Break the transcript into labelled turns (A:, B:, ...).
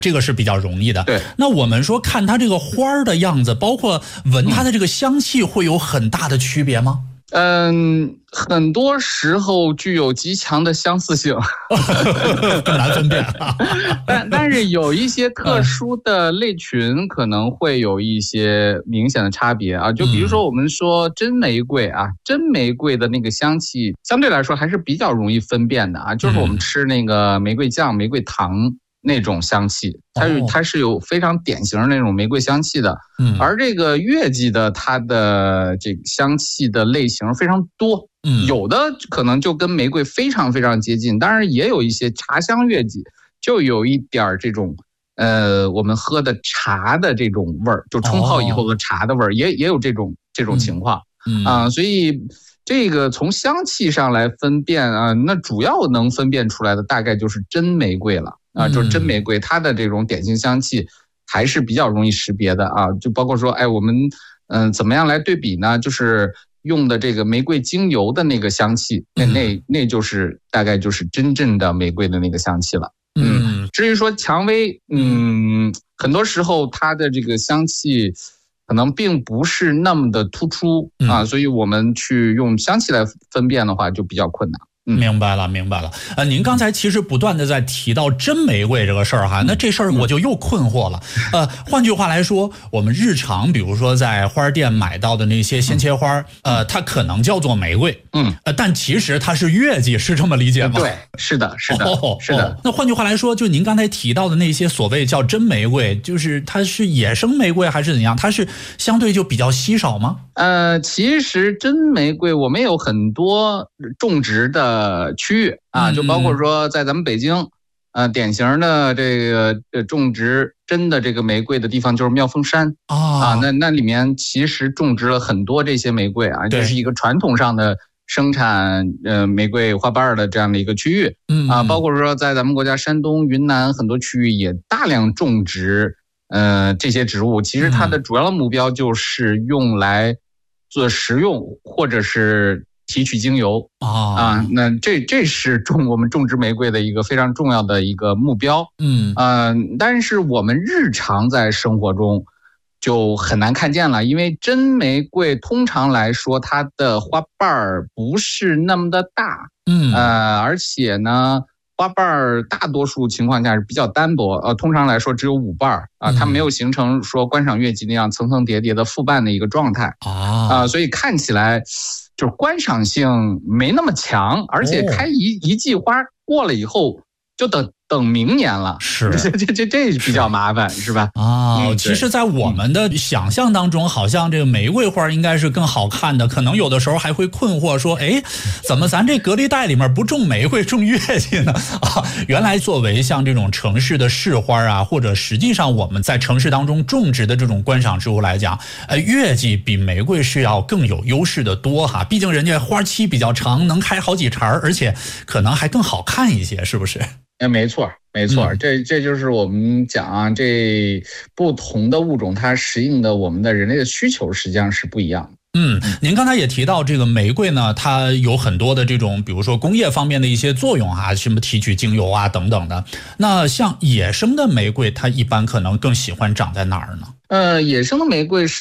A: 这个是比较容易的。
B: 对，
A: 那我们说看它这个花的样子，包括闻它的这个香气，会有很大的区别吗？
B: 很多时候具有极强的相似性，
A: 更难分辨了。
B: 但是有一些特殊的类群可能会有一些明显的差别啊，就比如说我们说真玫瑰啊，真玫瑰的那个香气相对来说还是比较容易分辨的啊，就是我们吃那个玫瑰酱、玫瑰糖那种香气，它是有非常典型的那种玫瑰香气的。而这个月季的它的这个香气的类型非常多，有的可能就跟玫瑰非常非常接近，当然也有一些茶香月季就有一点这种我们喝的茶的这种味儿，就冲泡以后的茶的味儿，也有这种情况所以这个从香气上来分辨啊，那主要能分辨出来的大概就是真玫瑰了啊，就是真玫瑰它的这种典型香气还是比较容易识别的啊，就包括说，我们怎么样来对比呢？就是用的这个玫瑰精油的那个香气，那就是大概就是真正的玫瑰的那个香气了。至于说蔷薇，很多时候它的这个香气可能并不是那么的突出啊，所以我们去用香气来分辨的话就比较困难。
A: 明白了。您刚才其实不断的在提到真玫瑰这个事儿哈，那这事儿我就又困惑了。换句话来说，我们日常比如说在花店买到的那些鲜切花，它可能叫做玫瑰，但其实它是月季，是这么理解吗？
B: 对，是的。
A: 那换句话来说，就您刚才提到的那些所谓叫真玫瑰，就是它是野生玫瑰还是怎样？它是相对就比较稀少吗？
B: 其实真玫瑰我们有很多种植的区域啊，就包括说在咱们北京，典型的这个种植真的这个玫瑰的地方就是妙峰山那里面其实种植了很多这些玫瑰啊，这是一个传统上的生产玫瑰花瓣的这样的一个区域包括说在咱们国家山东、云南很多区域也大量种植这些植物，其实它的主要的目标就是用来做食用或者是提取精油那这是我们种植玫瑰的一个非常重要的一个目标但是我们日常在生活中就很难看见了，因为真玫瑰通常来说它的花瓣不是那么的大而且呢花瓣大多数情况下是比较单薄通常来说只有5瓣它没有形成说观赏月季那样层层叠叠的复瓣的一个状态所以看起来就是观赏性没那么强，而且开一季花过了以后就等明年了，
A: 是
B: 这比较麻烦是吧？
A: 其实在我们的想象当中，好像这个玫瑰花应该是更好看的，可能有的时候还会困惑说，怎么咱这隔离带里面不种玫瑰种月季呢？原来作为像这种城市的市花或者实际上我们在城市当中种植的这种观赏植物来讲，月季比玫瑰是要更有优势的多哈，毕竟人家花期比较长，能开好几茬，而且可能还更好看一些，是不是？
B: 没错，这就是我们讲这不同的物种它适应的我们的人类的需求实际上是不一样的。
A: 您刚才也提到这个玫瑰呢，它有很多的这种比如说工业方面的一些作用什么提取精油等等的。那像野生的玫瑰它一般可能更喜欢长在哪儿呢？
B: 野生的玫瑰